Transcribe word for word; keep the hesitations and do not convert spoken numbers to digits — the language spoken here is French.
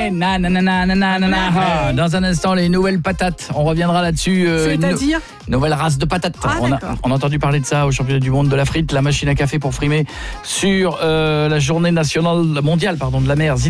Ouais, na na na na na na na na. Dans un instant, les nouvelles patates. On reviendra là-dessus. Euh, C'est-à-dire no- Nouvelle race de patates. Ah, on, a, d'accord. on a entendu parler de ça au championnat du monde de la frite, la machine à café pour frimer sur euh, la journée nationale mondiale pardon, de la mer.